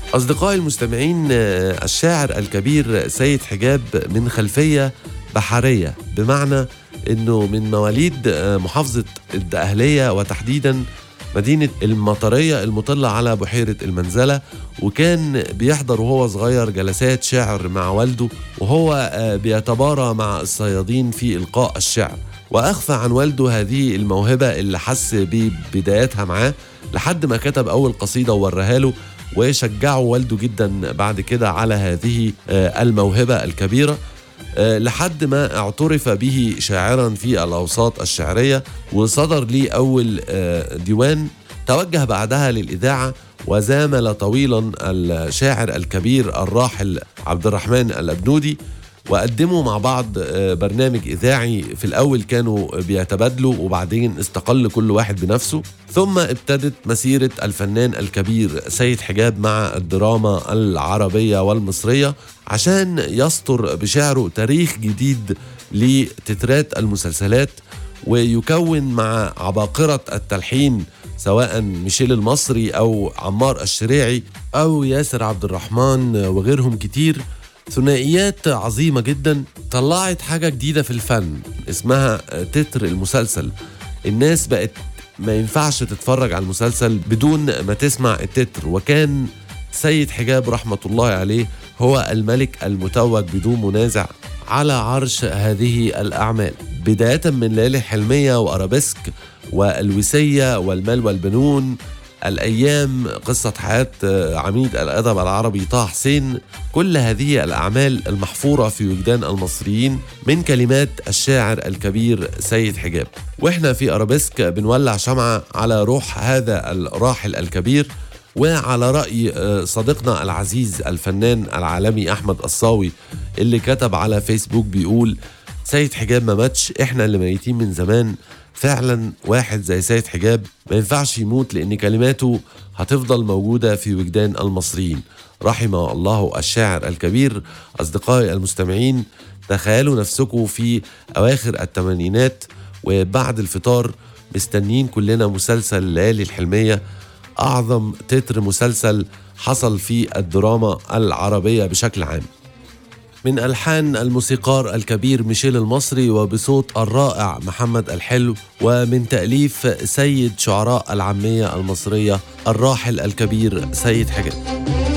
أصدقائي المستمعين، الشاعر الكبير سيد حجاب من خلفية بحرية، بمعنى أنه من مواليد محافظة الدقهلية، وتحديدا مدينة المطرية المطلة على بحيرة المنزلة. وكان بيحضر وهو صغير جلسات شعر مع والده، وهو بيتبارى مع الصيادين في إلقاء الشعر، وأخفى عن والده هذه الموهبة اللي حس ببدايتها معاه، لحد ما كتب أول قصيدة وورها له، وشجعه والده جدا بعد كده على هذه الموهبة الكبيرة، لحد ما اعترف به شاعرا في الأوساط الشعرية، وصدر لي أول ديوان. توجه بعدها للإذاعة، وزامل طويلا الشاعر الكبير الراحل عبد الرحمن الأبنودي، وقدموا مع بعض برنامج إذاعي. في الأول كانوا بيتبادلوا، وبعدين استقل كل واحد بنفسه. ثم ابتدت مسيرة الفنان الكبير سيد حجاب مع الدراما العربية والمصرية، عشان يسطر بشعره تاريخ جديد لتترات المسلسلات، ويكون مع عباقرة التلحين سواء ميشيل المصري أو عمار الشريعي أو ياسر عبد الرحمن وغيرهم كتير، ثنائيات عظيمة جدا طلعت حاجة جديدة في الفن اسمها تتر المسلسل. الناس بقت ما ينفعش تتفرج على المسلسل بدون ما تسمع التتر، وكان سيد حجاب رحمة الله عليه هو الملك المتوج بدون منازع على عرش هذه الأعمال، بداية من ليالي الحلمية وأرابيسك والوسية والمال والبنون، الأيام، قصة حياة عميد الأدب العربي طه حسين. كل هذه الأعمال المحفورة في وجدان المصريين من كلمات الشاعر الكبير سيد حجاب. وإحنا في أرابيسك بنولع شمعة على روح هذا الراحل الكبير، وعلى رأي صديقنا العزيز الفنان العالمي أحمد الصاوي اللي كتب على فيسبوك بيقول: سيد حجاب ما ماتش، إحنا اللي ميتين من زمان. فعلا واحد زي سيد حجاب ما ينفعش يموت، لأن كلماته هتفضل موجودة في وجدان المصريين. رحم الله الشاعر الكبير. أصدقائي المستمعين، تخيلوا نفسكم في أواخر الثمانينات وبعد الفطار مستنين كلنا مسلسل ليالي الحلمية، أعظم تتر مسلسل حصل في الدراما العربية بشكل عام، من ألحان الموسيقار الكبير ميشيل المصري، وبصوت الرائع محمد الحلو، ومن تأليف سيد شعراء العامية المصرية الراحل الكبير سيد حجاب.